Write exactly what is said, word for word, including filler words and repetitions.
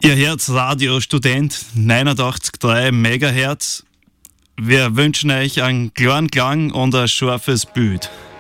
Ihr hört Radio Student neunundachtzig Komma drei Megahertz. Wir wünschen euch einen klaren Klang und ein scharfes Bild.